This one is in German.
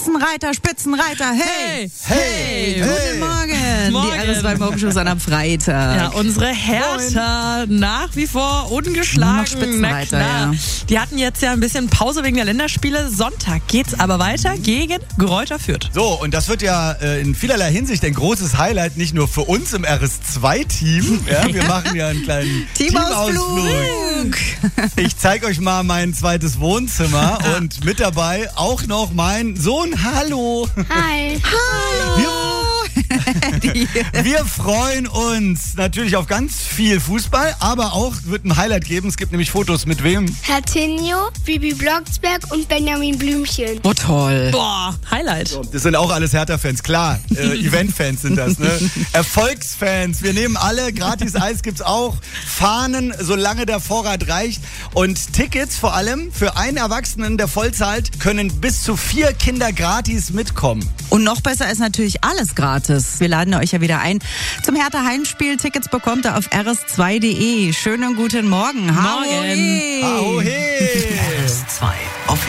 Spitzenreiter, hey! Hey! Guten Morgen! Die RS2 Morgenshow am Freitag. Ja, unsere Hertha nach wie vor ungeschlagen. Nur noch Spitzenreiter, Na klar. ja. Die hatten jetzt ja ein bisschen Pause wegen der Länderspiele. Sonntag geht's aber weiter gegen Greuther Fürth. So, und das wird ja in vielerlei Hinsicht ein großes Highlight, nicht nur für uns im RS2-Team. Ja, wir machen ja einen kleinen Teamausflug. Ich zeige euch mal mein zweites Wohnzimmer und mit dabei auch noch mein Sohn. Hallo. Hi. Wir freuen uns natürlich auf ganz viel Fußball, aber auch wird ein Highlight geben. Es gibt nämlich Fotos mit wem? Hertinho, Bibi Blocksberg und Benjamin Blümchen. Oh, toll. Boah, Highlight. Das sind auch alles Hertha-Fans, klar. Event-Fans sind das, ne? Erfolgsfans. Wir nehmen alle. Gratis Eis gibt's auch. Fahnen, solange der Vorrat reicht. Und Tickets vor allem für einen Erwachsenen, der voll zahlt, können bis zu 4 Kinder gratis mitkommen. Und noch besser ist natürlich alles gratis. Wir laden euch ja wieder ein zum Hertha-Heimspiel. Tickets bekommt ihr auf rs2.de. Schönen guten Morgen. Morgen. Ahoi. RS2 auf